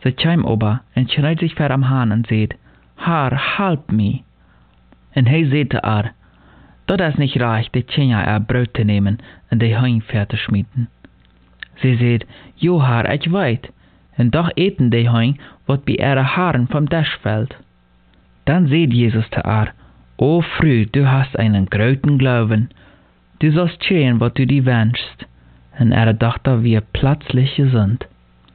Ze chim ober en schreit sich ver am Hahn en seht, Haar, help me. En hij seht er, dat is nicht reich, de Tjenja Brot te nemen en de Hein ver te schmieden. Sie seht, jo Haar, ich weet, en doch eten de Hein, wat bij ihre Haaren vom Tisch fällt. Dann seht Jesus te O Frau, du hast einen großen Glauben, du sollst geschehen, wat du dir wünschst. En dachte, wir plötzlich gesund.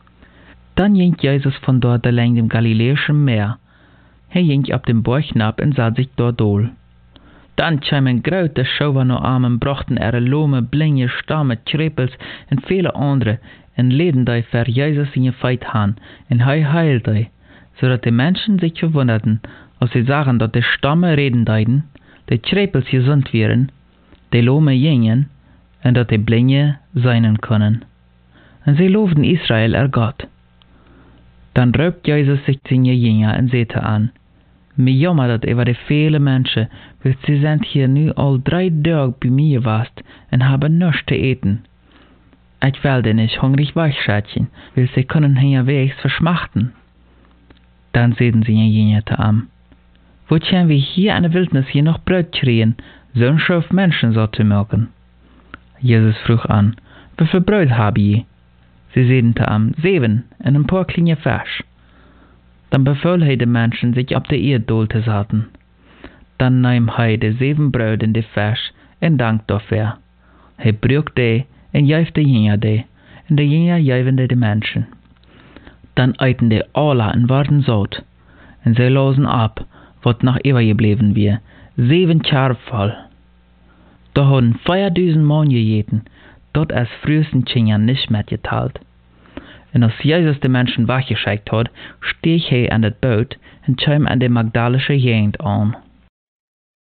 Dann ging Jesus von dort allein dem Galiläischen Meer. Er ging ab dem Berg hinab und sah sich dort dohl. Dann kam ein großer Schauer nach Armen, brachten Lohme, Blinge, Stamme, Trepels und viele andere, und leden die für Jesus in ihr Feit han, und er heilte, so dass die Menschen sich verwunderten, als sie sahen, dass die Stamme reden deiden, die Trepels gesund wären, die Lohme gingen, und dass die Blinge seinen können. Und sie lobten Israel Gott. Dann raubt Jesus sich zu ihr Jünger und sagte an, mir jammer dat über die viele Menschen, weil sie sind hier nu all 3 Tage bei mir gewast und haben nichts zu eten. Ich will denn nicht hungrig weichschätchen, weil sie können hier wegs verschmachten. Dann sagten sie ihr Jünger zu ihm, wo können wir hier in der Wildnis hier noch Brot kriegen, so ein Schaf Menschen so zu mögen? Jesus frug an, wie viel Brot habe je? Sie sagten zu ihm, 7 und ein paar kleine Fisch. Dann befahl er den Menschen, sich auf der Erde zu setzen. Dann nahm er die 7 Brot und die Fisch und dankte dafür. Er brach die und gab die Jünger die, und die Jünger gaben die Menschen. Dann aßen die alle und waren satt, und sie losen ab, was noch übergeblieben war, 7 Körbe voll. Da haben 4000 Mann gegessen, dort als frühesten Tjener nicht mitgeteilt. Und als Jesus die Menschen weggeschickt hat, stieg er an das Boot und kam an die Magdalische Gegend an.